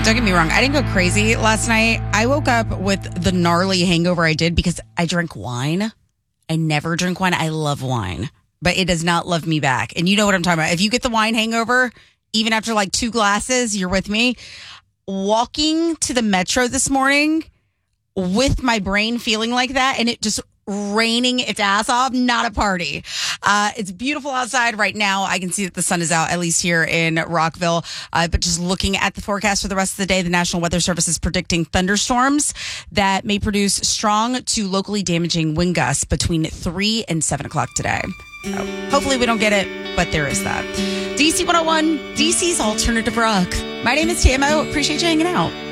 Don't get me wrong. I didn't go crazy last night. I woke up with the gnarly hangover I did because I drank wine. I never drink wine. I love wine, but it does not love me back. And you know what I'm talking about. If you get the wine hangover, even after like 2 glasses, you're with me. Walking to the metro this morning with my brain feeling like that and it just raining its ass off, not a party. It's beautiful outside right now. I can see that the sun is out, at least here in Rockville. But just looking at the forecast for the rest of the day, the National Weather Service is predicting thunderstorms that may produce strong to locally damaging wind gusts between 3 and 7 o'clock today. So hopefully we don't get it, but there is that. DC 101, DC's Alternative Rock. My name is TMO. Appreciate you hanging out.